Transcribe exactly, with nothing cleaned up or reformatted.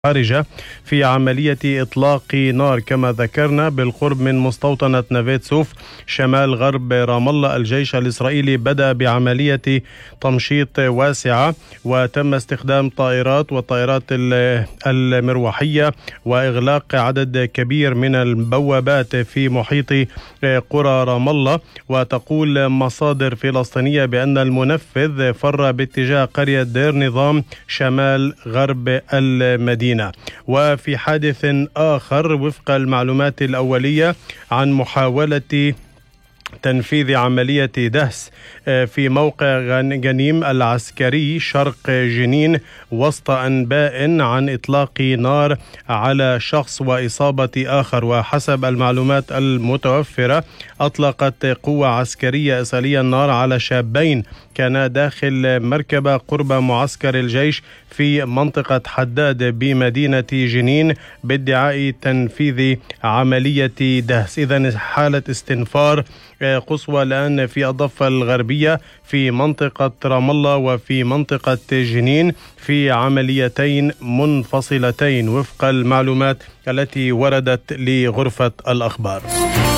خارجة في عملية إطلاق نار كما ذكرنا بالقرب من مستوطنة نافيت سوف شمال غرب رام الله. الجيش الإسرائيلي بدأ بعملية تمشيط واسعة وتم استخدام طائرات والطائرات المروحية وإغلاق عدد كبير من البوابات في محيط قرى رام الله. وتقول مصادر فلسطينية بأن المنفذ فر باتجاه قرية دير نظام شمال غرب المدينة. وفي حادث آخر وفق المعلومات الأولية عن محاولة تنفيذ عملية دهس في موقع غنيم العسكري شرق جنين وسط أنباء عن إطلاق نار على شخص وإصابة آخر. وحسب المعلومات المتوفرة أطلقت قوة عسكرية إسرائيلية النار على شابين كانا داخل مركبة قرب معسكر الجيش في منطقة حداد بمدينة جنين بادعاء تنفيذ عملية دهس. إذن حالة استنفار قصوى الآن في الضفة الغربية في منطقة رام الله وفي منطقة جنين في عمليتين منفصلتين وفق المعلومات التي وردت لغرفة الأخبار.